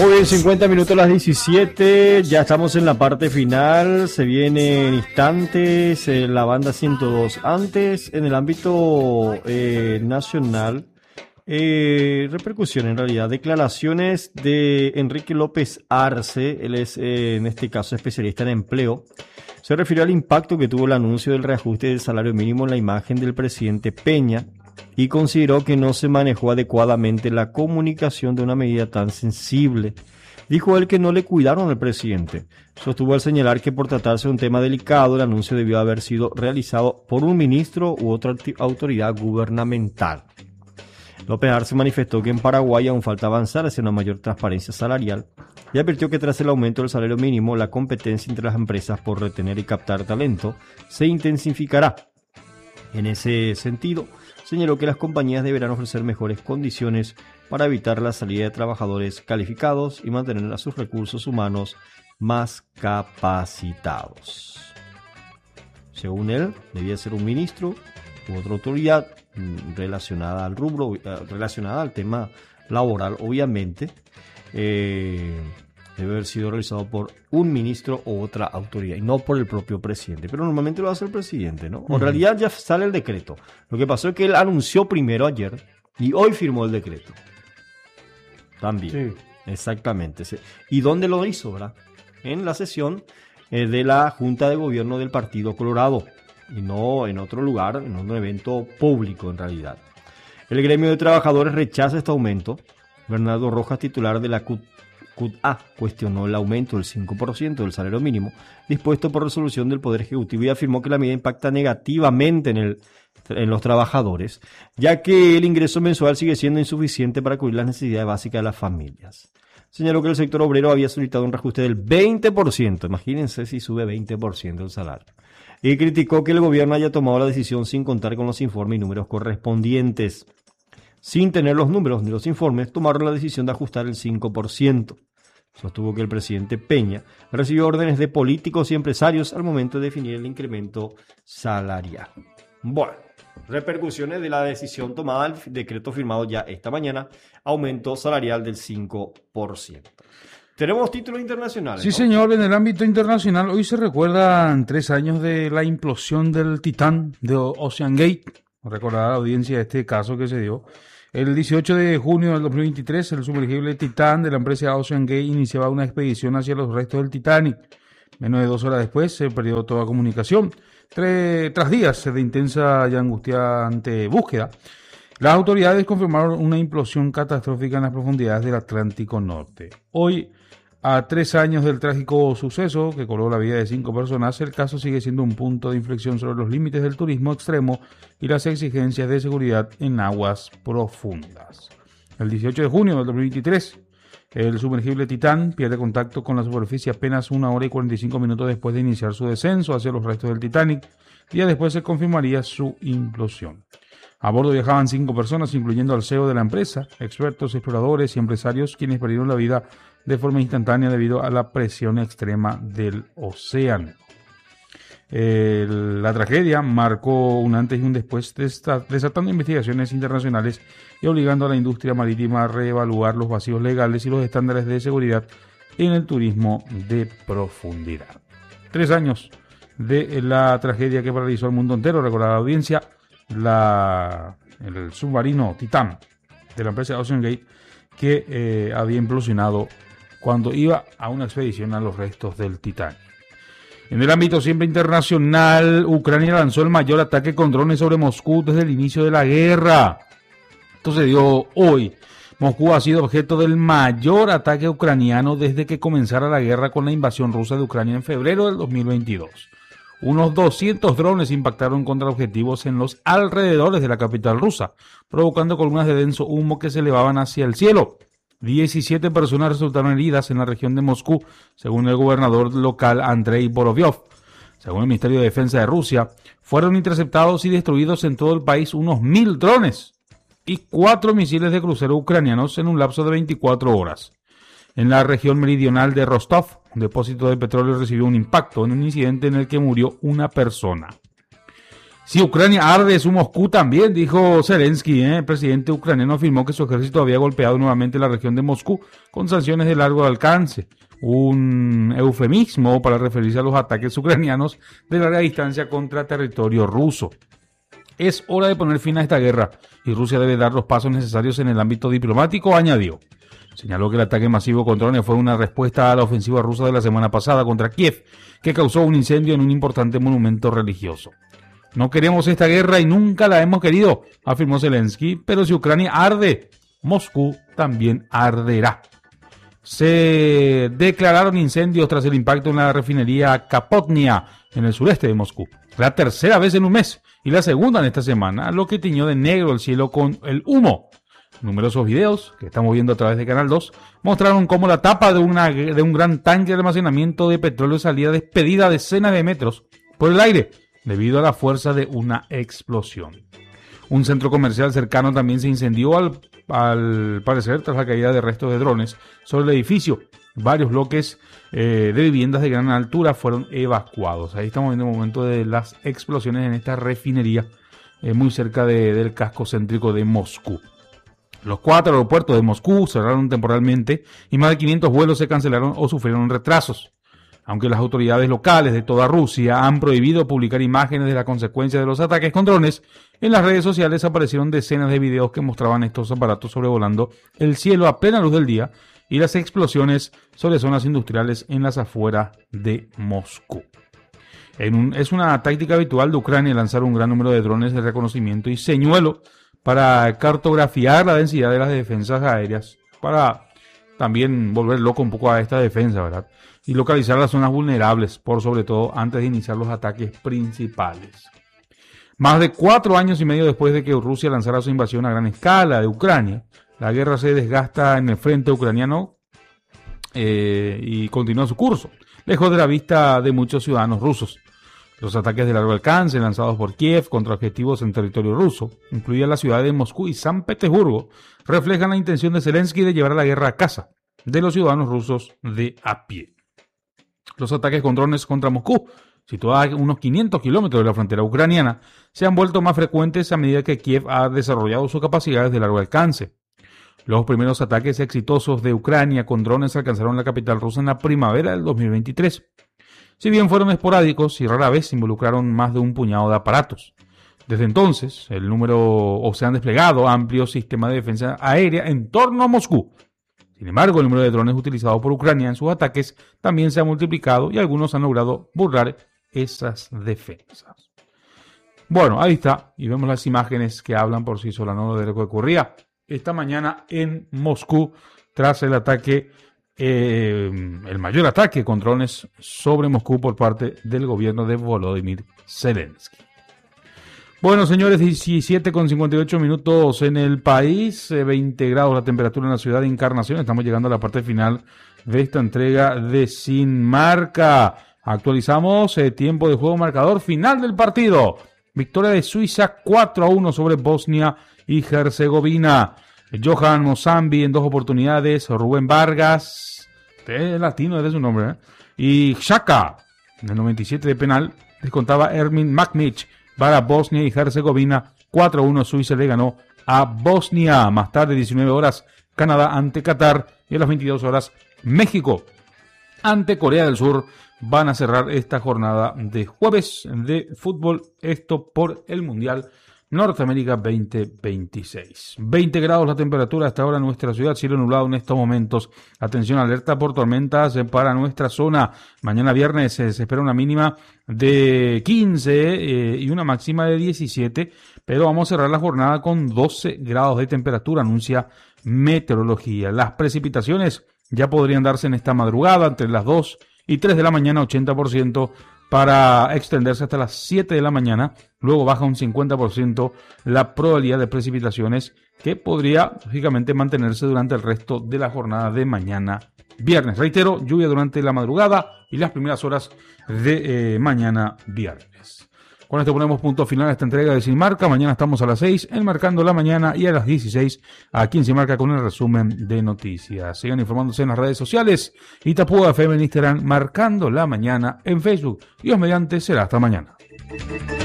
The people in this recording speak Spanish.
Muy bien, 50 minutos a las 17, ya estamos en la parte final, se vienen instantes, la banda 102. Antes, en el ámbito nacional, repercusión en realidad, declaraciones de Enrique López Arce, él es en este caso especialista en empleo, se refirió al impacto que tuvo el anuncio del reajuste del salario mínimo en la imagen del presidente Peña, y consideró que no se manejó adecuadamente la comunicación de una medida tan sensible. Dijo él que no le cuidaron al presidente. Sostuvo al señalar que por tratarse de un tema delicado, el anuncio debió haber sido realizado por un ministro u otra autoridad gubernamental. López Arce manifestó que en Paraguay aún falta avanzar hacia una mayor transparencia salarial y advirtió que tras el aumento del salario mínimo, la competencia entre las empresas por retener y captar talento se intensificará. En ese sentido, señaló que las compañías deberán ofrecer mejores condiciones para evitar la salida de trabajadores calificados y mantener a sus recursos humanos más capacitados. Según él, debía ser un ministro u otra autoridad relacionada al rubro, relacionada al tema laboral, obviamente. Debe haber sido realizado por un ministro u otra autoridad y no por el propio presidente. Pero normalmente lo hace el presidente, ¿no? En realidad ya sale el decreto. Lo que pasó es que él anunció primero ayer y hoy firmó el decreto. También. Sí. Exactamente. ¿Y dónde lo hizo, verdad? En la sesión de la Junta de Gobierno del Partido Colorado y no en otro lugar, en un evento público en realidad. El gremio de trabajadores rechaza este aumento. Bernardo Rojas, titular de la CUT cuestionó el aumento del 5% del salario mínimo dispuesto por resolución del Poder Ejecutivo y afirmó que la medida impacta negativamente en los trabajadores, ya que el ingreso mensual sigue siendo insuficiente para cubrir las necesidades básicas de las familias. Señaló que el sector obrero había solicitado un reajuste del 20%, imagínense si sube 20% el salario, y criticó que el gobierno haya tomado la decisión sin contar con los informes y números correspondientes. Sin tener los números ni los informes, tomaron la decisión de ajustar el 5%. Sostuvo que el presidente Peña recibió órdenes de políticos y empresarios al momento de definir el incremento salarial. Bueno, repercusiones de la decisión tomada, el decreto firmado ya esta mañana, aumento salarial del 5%. Tenemos títulos internacionales. Sí, ¿no? Señor, en el ámbito internacional, hoy se recuerdan 3 años de la implosión del Titán de Ocean Gate. Recordar a la audiencia este caso que se dio. El 18 de junio del 2023, el sumergible Titán de la empresa Ocean Gate iniciaba una expedición hacia los restos del Titanic. Menos de 2 horas después se perdió toda comunicación. Tras días de intensa y angustiante búsqueda, las autoridades confirmaron una implosión catastrófica en las profundidades del Atlántico Norte. Hoy, a 3 años del trágico suceso que cobró la vida de 5 personas, el caso sigue siendo un punto de inflexión sobre los límites del turismo extremo y las exigencias de seguridad en aguas profundas. El 18 de junio del 2023, el sumergible Titán pierde contacto con la superficie apenas 1 hora y 45 minutos después de iniciar su descenso hacia los restos del Titanic. Días después se confirmaría su implosión. A bordo viajaban 5 personas, incluyendo al CEO de la empresa, expertos, exploradores y empresarios, quienes perdieron la vida de forma instantánea debido a la presión extrema del océano. La tragedia marcó un antes y un después, desatando investigaciones internacionales y obligando a la industria marítima a reevaluar los vacíos legales y los estándares de seguridad en el turismo de profundidad. 3 años de la tragedia que paralizó al mundo entero. Recordar a la audiencia, el submarino Titán de la empresa Ocean Gate que había implosionado cuando iba a una expedición a los restos del Titanic. En el ámbito siempre internacional, Ucrania lanzó el mayor ataque con drones sobre Moscú desde el inicio de la guerra. Esto se dio hoy. Moscú ha sido objeto del mayor ataque ucraniano desde que comenzara la guerra con la invasión rusa de Ucrania en febrero del 2022. Unos 200 drones impactaron contra objetivos en los alrededores de la capital rusa, provocando columnas de denso humo que se elevaban hacia el cielo. 17 personas resultaron heridas en la región de Moscú, según el gobernador local Andrei Borovyov. Según el Ministerio de Defensa de Rusia, fueron interceptados y destruidos en todo el país unos 1000 drones y 4 misiles de crucero ucranianos en un lapso de 24 horas. En la región meridional de Rostov, un depósito de petróleo recibió un impacto en un incidente en el que murió una persona. Si Ucrania arde, su Moscú también, dijo Zelensky. El presidente ucraniano afirmó que su ejército había golpeado nuevamente la región de Moscú con sanciones de largo alcance. Un eufemismo para referirse a los ataques ucranianos de larga distancia contra territorio ruso. Es hora de poner fin a esta guerra y Rusia debe dar los pasos necesarios en el ámbito diplomático, añadió. Señaló que el ataque masivo con drones fue una respuesta a la ofensiva rusa de la semana pasada contra Kiev, que causó un incendio en un importante monumento religioso. No queremos esta guerra y nunca la hemos querido, afirmó Zelensky, pero si Ucrania arde, Moscú también arderá. Se declararon incendios tras el impacto en la refinería Kapotnia, en el sureste de Moscú. La tercera vez en un mes y la segunda en esta semana, lo que tiñó de negro el cielo con el humo. Numerosos videos que estamos viendo a través de Canal 2 mostraron cómo la tapa de un gran tanque de almacenamiento de petróleo salía despedida a decenas de metros por el aire debido a la fuerza de una explosión. Un centro comercial cercano también se incendió al parecer tras la caída de restos de drones sobre el edificio. Varios bloques de viviendas de gran altura fueron evacuados. Ahí estamos viendo el momento de las explosiones en esta refinería muy cerca del casco céntrico de Moscú. Los 4 aeropuertos de Moscú cerraron temporalmente y más de 500 vuelos se cancelaron o sufrieron retrasos. Aunque las autoridades locales de toda Rusia han prohibido publicar imágenes de las consecuencias de los ataques con drones, en las redes sociales aparecieron decenas de videos que mostraban estos aparatos sobrevolando el cielo a plena luz del día y las explosiones sobre zonas industriales en las afueras de Moscú. Es una táctica habitual de Ucrania lanzar un gran número de drones de reconocimiento y señuelo para cartografiar la densidad de las defensas aéreas, para también volver loco un poco a esta defensa, ¿verdad? Y localizar las zonas vulnerables, por sobre todo antes de iniciar los ataques principales. Más de 4 años y medio después de que Rusia lanzara su invasión a gran escala de Ucrania, la guerra se desgasta en el frente ucraniano y continúa su curso, lejos de la vista de muchos ciudadanos rusos. Los ataques de largo alcance lanzados por Kiev contra objetivos en territorio ruso, incluidas las ciudades de Moscú y San Petersburgo, reflejan la intención de Zelensky de llevar la guerra a casa de los ciudadanos rusos de a pie. Los ataques con drones contra Moscú, situada a unos 500 kilómetros de la frontera ucraniana, se han vuelto más frecuentes a medida que Kiev ha desarrollado sus capacidades de largo alcance. Los primeros ataques exitosos de Ucrania con drones alcanzaron la capital rusa en la primavera del 2023. Si bien fueron esporádicos y rara vez involucraron más de un puñado de aparatos. Desde entonces, se han desplegado amplios sistemas de defensa aérea en torno a Moscú. Sin embargo, el número de drones utilizados por Ucrania en sus ataques también se ha multiplicado y algunos han logrado burlar esas defensas. Bueno, ahí está, y vemos las imágenes que hablan por sí solas, ¿no? De lo que ocurría esta mañana en Moscú tras el ataque, el mayor ataque con drones sobre Moscú por parte del gobierno de Volodymyr Zelensky. Bueno, señores, 17:58 minutos en el país, 20 grados la temperatura en la ciudad de Encarnación. Estamos llegando a la parte final de esta entrega de Sin Marca. Actualizamos tiempo de juego, marcador final del partido. Victoria de Suiza 4-1 sobre Bosnia y Herzegovina. Johan Mozambi en 2 oportunidades, Rubén Vargas, latino es de su nombre, y Xhaka en el 97 de penal, descontaba Ermin Makmic para Bosnia y Herzegovina. 4-1 Suiza le ganó a Bosnia. Más tarde, 19 horas, Canadá ante Qatar, y a las 22 horas, México ante Corea del Sur. Van a cerrar esta jornada de jueves de fútbol, esto por el Mundial Norteamérica 2026. 20 grados la temperatura hasta ahora en nuestra ciudad, cielo nublado en estos momentos. Atención, alerta por tormentas para nuestra zona. Mañana viernes se espera una mínima de 15 y una máxima de 17, pero vamos a cerrar la jornada con 12 grados de temperatura, anuncia meteorología. Las precipitaciones ya podrían darse en esta madrugada entre las 2 y 3 de la mañana, 80%, para extenderse hasta las 7 de la mañana. Luego baja un 50% la probabilidad de precipitaciones, que podría, lógicamente, mantenerse durante el resto de la jornada de mañana viernes. Reitero, lluvia durante la madrugada y las primeras horas de mañana viernes. Con esto ponemos punto final a esta entrega de Sin Marca. Mañana estamos a las 6 en Marcando la Mañana y a las 16 aquí en Sin Marca con el resumen de noticias. Sigan informándose en las redes sociales. Itapúa FM en Instagram, Marcando la Mañana en Facebook. Dios mediante, será hasta mañana.